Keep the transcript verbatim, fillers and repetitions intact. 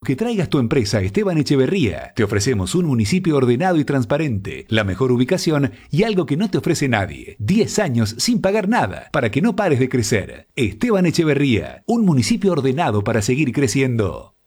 que traigas tu empresa a Esteban Echeverría. Te ofrecemos un municipio ordenado y transparente, la mejor ubicación y algo que no te ofrece nadie. diez años sin pagar nada, para que no pares de crecer. Esteban Echeverría, un municipio ordenado para seguir creciendo.